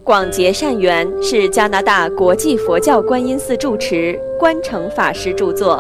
广结善缘是加拿大国际佛教观音寺住持观诚法师著作。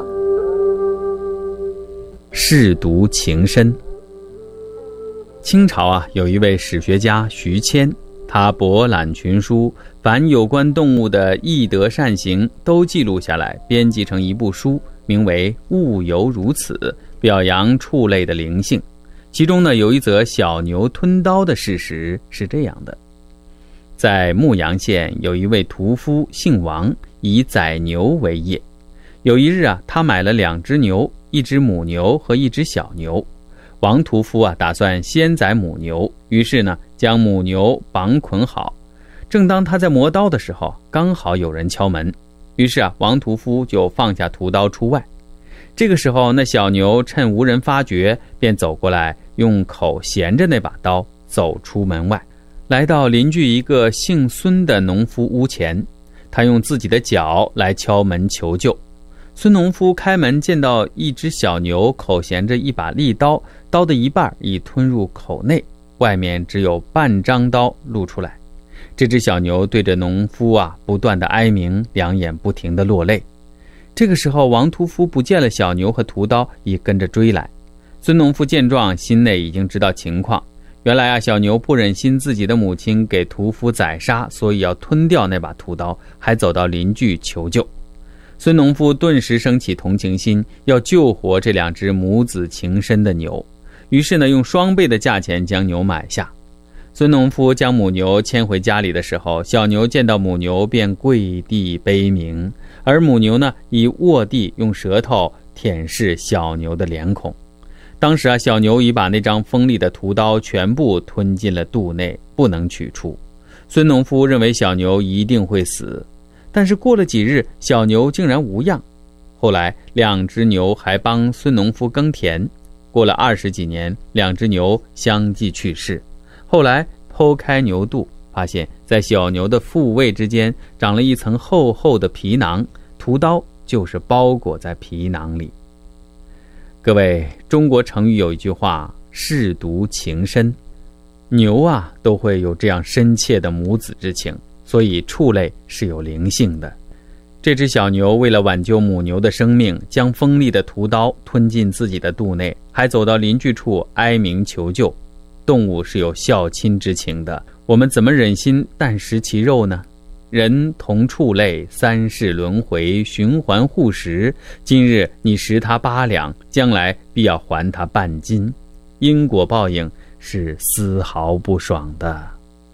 舐犊情深。清朝有一位史学家徐谦，他博览群书，凡有关动物的义德善行都记录下来，编辑成一部书，名为《物犹如此》，表扬畜类的灵性。其中有一则小牛吞刀的事实是这样的：在牧羊县有一位屠夫姓王，以宰牛为业。有一日他买了2只牛，一只母牛和一只小牛。王屠夫打算先宰母牛，于是将母牛绑捆好。正当他在磨刀的时候，刚好有人敲门，于是王屠夫就放下屠刀出外。这个时候，那小牛趁无人发觉，便走过来，用口衔着那把刀，走出门外，来到邻居一个姓孙的农夫屋前。他用自己的脚来敲门求救。孙农夫开门，见到一只小牛口衔着一把利刀，刀的一半已吞入口内，外面只有半张刀露出来。这只小牛对着农夫不断的哀鸣，两眼不停的落泪。这个时候，王屠夫不见了小牛和屠刀，已跟着追来。孙农夫见状，心内已经知道情况。原来小牛不忍心自己的母亲给屠夫宰杀，所以要吞掉那把屠刀，还走到邻居求救。孙农夫顿时升起同情心，要救活这2只母子情深的牛，于是用双倍的价钱将牛买下。孙农夫将母牛牵回家里的时候，小牛见到母牛便跪地悲鸣，而母牛已卧地用舌头舔舐小牛的脸孔。当时小牛已把那张锋利的屠刀全部吞进了肚内，不能取出。孙农夫认为小牛一定会死，但是过了几日，小牛竟然无恙。后来2只牛还帮孙农夫耕田，过了20几年，2只牛相继去世。后来剖开牛肚，发现在小牛的腹胃之间长了一层厚厚的皮囊，屠刀就是包裹在皮囊里。各位，中国成语有一句话，舐犊情深。牛都会有这样深切的母子之情，所以畜类是有灵性的。这只小牛为了挽救母牛的生命，将锋利的屠刀吞进自己的肚内，还走到邻居处哀鸣求救。动物是有孝亲之情的，我们怎么忍心啖食其肉呢？人同畜类，3世轮回，循环互食。今日你食它8两，将来必要还它半斤。因果报应是丝毫不爽的。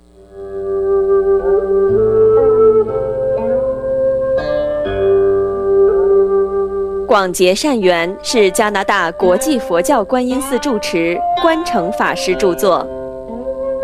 广结善缘是加拿大国际佛教观音寺住持观诚法师著作。